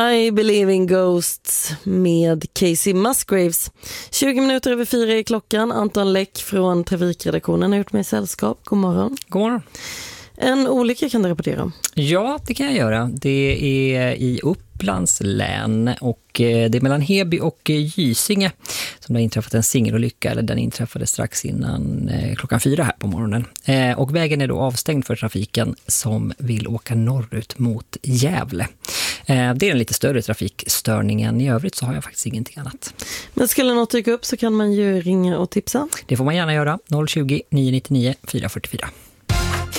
I Believe in Ghosts med Casey Musgraves. 20 minuter över 4 är klockan. Anton Läck från Trafikredaktionen har gjort mig sällskap. God morgon. God morgon. En olycka kan du rapportera om. Ja, det kan jag göra. Det är i Upplands län och det är mellan Heby och Gysinge som det har inträffat en singelolycka, eller den inträffade strax innan klockan 4 här på morgonen. Och vägen är då avstängd för trafiken som vill åka norrut mot Gävle. Det är en lite större trafikstörning än i övrigt, så har jag faktiskt ingenting annat. Men skulle något dyka upp så kan man ju ringa och tipsa. Det får man gärna göra. 020 999 444.